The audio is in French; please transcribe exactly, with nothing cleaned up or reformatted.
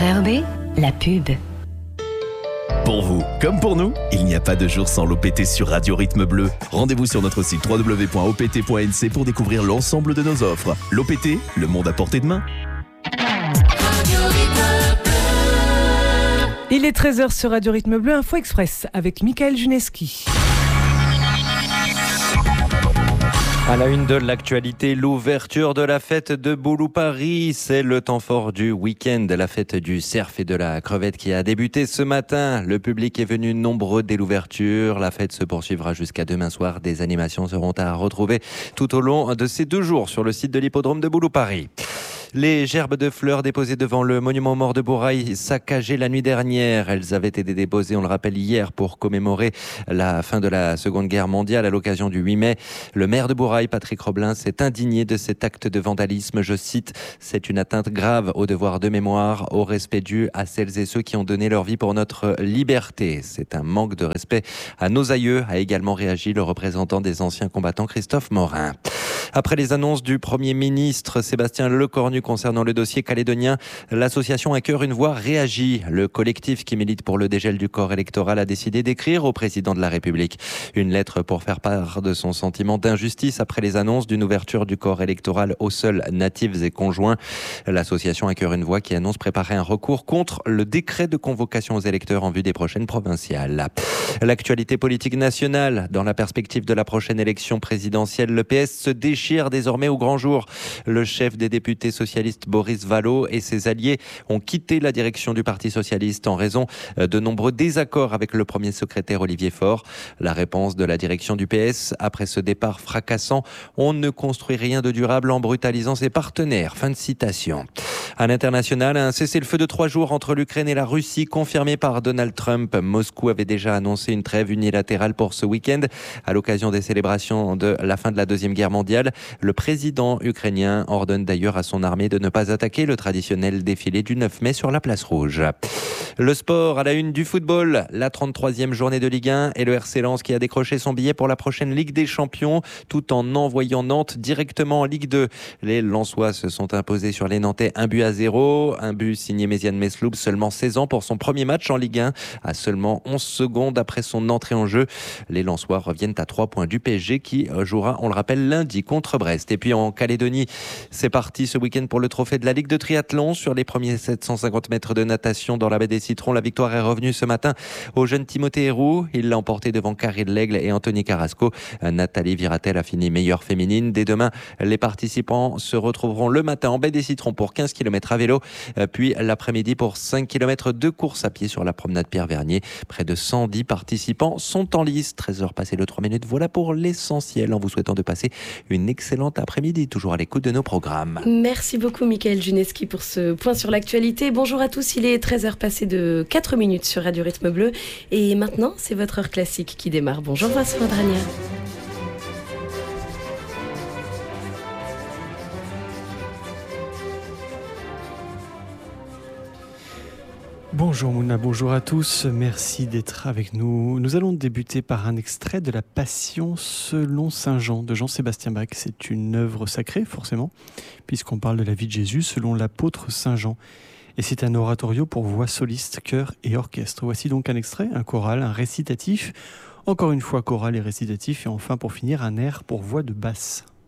R B, la pub. Pour vous, comme pour nous, il n'y a pas de jour sans l'O P T sur Radio Rythme Bleu. Rendez-vous sur notre site w w w point o p t point n c pour découvrir l'ensemble de nos offres. L'O P T, le monde à portée de main. Il est treize heures sur Radio Rythme Bleu, Info Express avec Michael Juneski. À la une de l'actualité, l'ouverture de la fête de Boulou Paris. C'est le temps fort du week-end, la fête du cerf et de la crevette qui a débuté ce matin. Le public est venu nombreux dès l'ouverture. La fête se poursuivra jusqu'à demain soir. Des animations seront à retrouver tout au long de ces deux jours sur le site de l'hippodrome de Boulou Paris. Les gerbes de fleurs déposées devant le monument aux morts de Bourail saccagées la nuit dernière. Elles avaient été déposées, on le rappelle, hier pour commémorer la fin de la Seconde Guerre mondiale à l'occasion du huit mai. Le maire de Bourail, Patrick Roblin, s'est indigné de cet acte de vandalisme. Je cite, « C'est une atteinte grave au devoir de mémoire, au respect dû à celles et ceux qui ont donné leur vie pour notre liberté. C'est un manque de respect à nos aïeux », a également réagi le représentant des anciens combattants Christophe Morin. Après les annonces du Premier ministre Sébastien Lecornu concernant le dossier calédonien, l'association Un cœur, une voix réagit. Le collectif qui milite pour le dégel du corps électoral a décidé d'écrire au président de la République une lettre pour faire part de son sentiment d'injustice après les annonces d'une ouverture du corps électoral aux seuls natifs et conjoints. L'association Un cœur, une voix qui annonce préparer un recours contre le décret de convocation aux électeurs en vue des prochaines provinciales. L'actualité politique nationale, dans la perspective de la prochaine élection présidentielle, le P S se déchire désormais au grand jour. Le chef des députés socialistes Boris Vallaud et ses alliés ont quitté la direction du Parti socialiste en raison de nombreux désaccords avec le premier secrétaire Olivier Faure. La réponse de la direction du P S après ce départ fracassant: on ne construit rien de durable en brutalisant ses partenaires. Fin de citation. À l'international, un cessez-le-feu de trois jours entre l'Ukraine et la Russie confirmé par Donald Trump. Moscou avait déjà annoncé une trêve unilatérale pour ce week-end à l'occasion des célébrations de la fin de la Deuxième Guerre mondiale. Le président ukrainien ordonne d'ailleurs à son armée de ne pas attaquer le traditionnel défilé du neuf mai sur la place rouge. Le sport à la une du football, la trente-troisième journée de Ligue un et le R C Lens qui a décroché son billet pour la prochaine Ligue des Champions tout en envoyant Nantes directement en Ligue deux. Les Lensois se sont imposés sur les Nantais un but à zéro, un but signé Méziane Mesloub, seulement seize ans pour son premier match en Ligue un, à seulement onze secondes après son entrée en jeu. Les Lensois reviennent à trois points du P S G qui jouera, on le rappelle, lundi contre Brest. Et puis en Calédonie, c'est parti ce week-end pour le trophée de la Ligue de triathlon sur les premiers sept cent cinquante mètres de natation dans la baie des Citrons. La victoire est revenue ce matin au jeune Timothée Héroux. Il l'a emporté devant Karine Lègle et Anthony Carrasco. Nathalie Viratel a fini meilleure féminine. Dès demain, les participants se retrouveront le matin en baie des Citrons pour quinze kilomètres à vélo, puis l'après-midi pour cinq kilomètres de course à pied sur la promenade Pierre-Vernier. Près de cent dix participants sont en lice. treize heures passées de trois minutes. Voilà pour l'essentiel, en vous souhaitant de passer une excellente après-midi, toujours à l'écoute de nos programmes. Merci beaucoup Michael Juneski pour ce point sur l'actualité. Bonjour à tous, il est treize heures passées de quatre minutes sur Radio Rythme Bleu. Et maintenant, c'est votre heure classique qui démarre. Bonjour Vincent Adrania. Bonjour Mouna, bonjour à tous, merci d'être avec nous. Nous allons débuter par un extrait de la Passion selon Saint Jean de Jean-Sébastien Bach. C'est une œuvre sacrée forcément, puisqu'on parle de la vie de Jésus selon l'apôtre Saint Jean. Et c'est un oratorio pour voix soliste, chœur et orchestre. Voici donc un extrait, un choral, un récitatif, encore une fois choral et récitatif, et enfin pour finir un air pour voix de basse.